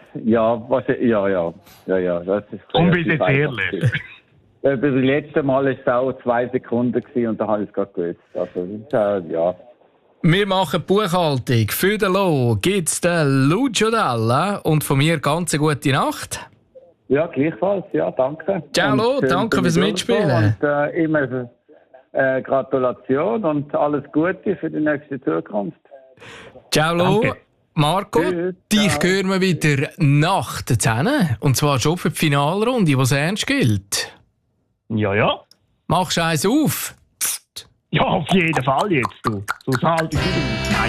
Ja. Das ist Komm, bist jetzt ehrlich. Bei dem letzten Mal war es auch 2 Sekunden und da habe ich es gerade gewusst. Also, ja. Wir machen die Buchhaltung. Für den Lo gibt es den Lucio Dalla und von mir ganz eine gute Nacht. Ja, gleichfalls. Ja, danke. Ciao, Lo, danke fürs Mitspielen. Und immer Gratulation und alles Gute für die nächste Zukunft. Ciao, Lo. Danke. Marco, Tschüss, dich ciao. hören wir wieder nach der 10. Und zwar schon für die Finalrunde, die es ernst gilt. Ja. Machst du eins auf? Ja, auf jeden Fall jetzt, du. Sonst halte ich nicht aus.